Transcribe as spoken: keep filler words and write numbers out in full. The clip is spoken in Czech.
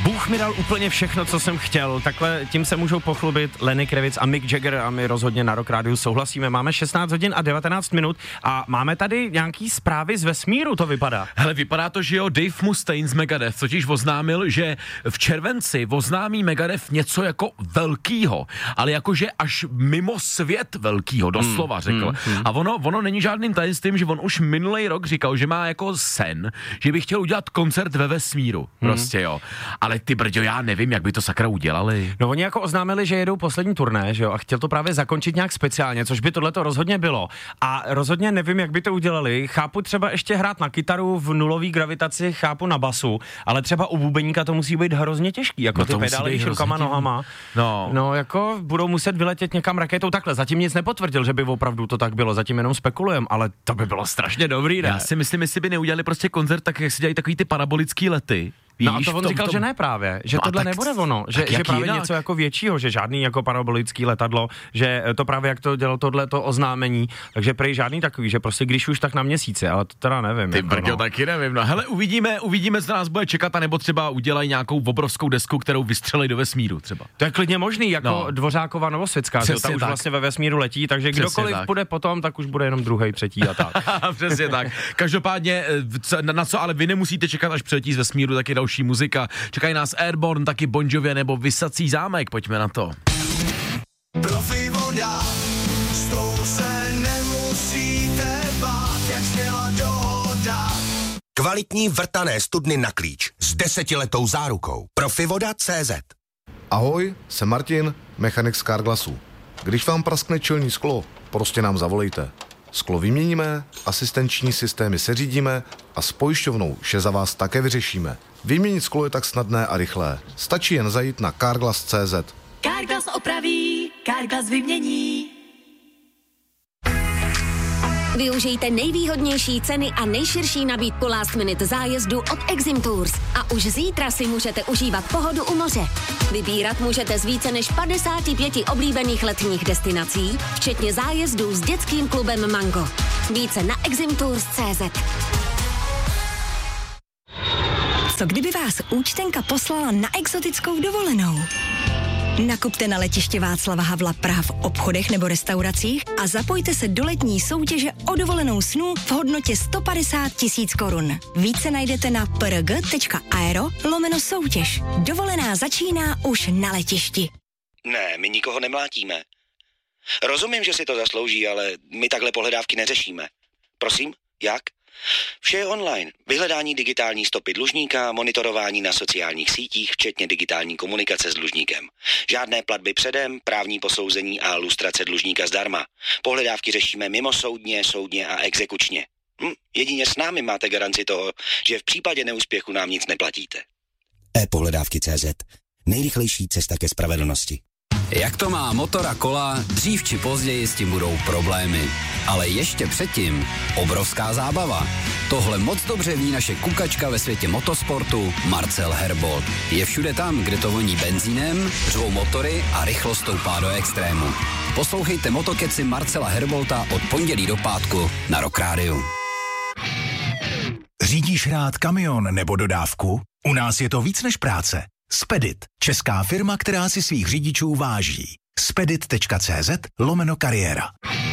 Bůh mi dal úplně všechno, co jsem chtěl. Takhle tím se můžou pochlubit Lenny Kravitz a Mick Jagger a my rozhodně na Rock Rádiu souhlasíme. Máme šestnáct hodin a devatenáct minut a máme tady nějaký zprávy z vesmíru, to vypadá. Hele, vypadá to, že jo, Dave Mustaine z Megadeth totiž oznámil, že v červenci oznámí Megadeth něco jako velkýho, ale jakože až mimo svět velkýho, doslova řekl. Mm, mm. A ono, ono není žádným tajemstvím, že on už minulý rok říkal, že má jako sen, že by chtěl udělat koncert ve vesmíru, mm. prostě jo. Ale ty brďo, já nevím, jak by to sakra udělali. No oni jako oznámili, že jedou poslední turné, že jo, a chtěl to právě zakončit nějak speciálně, což by tohleto rozhodně bylo. A rozhodně nevím, jak by to udělali. Chápu třeba ještě hrát na kytaru v nulový gravitaci, chápu na basu, ale třeba u bubeníka to musí být hrozně těžký, jako no ty pedály rukama, nohama. No. no, jako budou muset vyletět někam raketou takhle. Zatím nic nepotvrdil, že by opravdu to tak bylo, zatím jenom spekulujem, ale to by bylo strašně dobrý, ne? Já si myslím, jestli by neudělali prostě koncert tak, jak se dělají takový ty parabolický lety. Víš, no a to on tom, říkal, tom... že ne právě, že no tohle tak, nebude ono, že, že právě jinak? Něco jako většího, že žádný jako parabolický letadlo, že to právě jak to dělalo tohleto oznámení, takže prej žádný takový, že prostě když už tak na měsíce, ale to teda nevím. Ty jako, brďo, no. taky nevím, no hele, uvidíme, uvidíme, co nás bude čekat, a nebo třeba udělají nějakou obrovskou desku, kterou vystřelí do vesmíru třeba. To je klidně možný, jako no. Dvořáková Novosvětská, ta už tak. Vlastně ve vesmíru letí, takže přesně kdokoliv tak. Bude potom, tak už bude jenom druhý, třetí a tak. Přesně tak. Každopádně, na, na co ale vy nemusíte čekat, až přiletí z vesmíru, taky další muzika. Čekají nás Airborne, taky Bon Jovi nebo Vysací zámek, pojďme na to. Profi voda, s tou se nemusíte bát, jak sněla dohoda. Kvalitní vrtané studny na klíč s desetiletou zárukou. Profivoda tečka cé zet. Ahoj, jsem Martin, mechanik z Carglassu. Když vám praskne čelní sklo, prostě nám zavolejte. Sklo vyměníme, asistenční systémy seřídíme a s pojišťovnou vše za vás také vyřešíme. Vyměnit sklo je tak snadné a rychlé. Stačí jen zajít na carglass tečka cé zet. Carglass opraví, Carglass vymění. Využijte nejvýhodnější ceny a nejširší nabídku last minute zájezdu od Exim Tours a už zítra si můžete užívat pohodu u moře. Vybírat můžete z více než padesáti pěti oblíbených letních destinací, včetně zájezdů s dětským klubem Mango. Více na exim tours tečka cé zet. Co kdyby vás účtenka poslala na exotickou dovolenou? Nakupte na letiště Václava Havla Praha v obchodech nebo restauracích a zapojte se do letní soutěže o dovolenou snů v hodnotě sto padesát tisíc korun. Více najdete na prg.aero lomeno soutěž. Dovolená začíná už na letišti. Ne, my nikoho nemlátíme. Rozumím, že si to zaslouží, ale my takhle pohledávky neřešíme. Prosím, jak? Vše je online. Vyhledání digitální stopy dlužníka, monitorování na sociálních sítích, včetně digitální komunikace s dlužníkem. Žádné platby předem, právní posouzení a lustrace dlužníka zdarma. Pohledávky řešíme mimosoudně, soudně a exekučně. Hm, jedině s námi máte garanci toho, že v případě neúspěchu nám nic neplatíte. e-pohledávky tečka cé zet. Nejrychlejší cesta ke spravedlnosti. Jak to má motor a kola, dřív či později s tím budou problémy. Ale ještě předtím obrovská zábava. Tohle moc dobře ví naše kukačka ve světě motosportu Marcel Herbold. Je všude tam, kde to voní benzínem, řvou motory a rychlost stoupá do extrému. Poslouchejte motokeci Marcela Herbolta od pondělí do pátku na Rock Rádiu. Řídíš rád kamion nebo dodávku? U nás je to víc než práce. Spedit, česká firma, která si svých řidičů váží. spedit tečka cé zet lomeno kariéra.